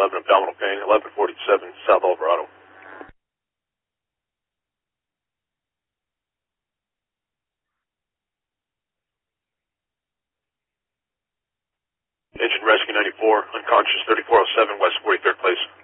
11 abdominal pain, 1147 South Alvarado. Engine rescue 94, unconscious 3407 West 43rd place.